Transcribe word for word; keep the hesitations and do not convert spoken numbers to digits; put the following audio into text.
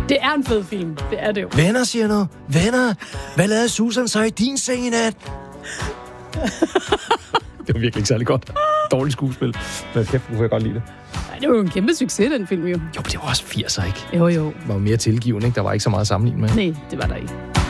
Det er en fed film. Det er det jo. Venner, siger du? Venner? Hvad lavede Susan så i din seng i nat? Det var virkelig ikke særlig godt. Dårligt skuespil. Men kæft, kunne jeg godt lide det. Ej, det var jo en kæmpe succes, den film jo. Jo, men det var også firser, ikke? Jo, jo. Det var mere tilgivende, ikke? Der var ikke så meget at sammenligne med. Nej, det var der ikke.